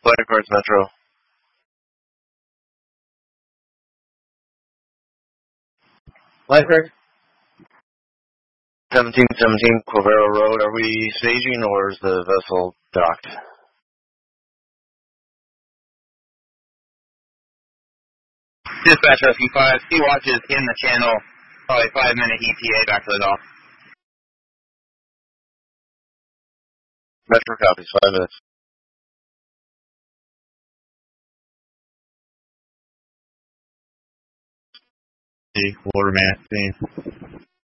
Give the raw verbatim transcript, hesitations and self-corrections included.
Lifeguards Metro. Lifeguard? seventeen seventeen Quivero Road. Are we staging or is the vessel docked? Dispatch Rescue five, Sea Watch is in the channel. Probably five minute E T A back to the dock. Metro copies, five minutes. Waterman,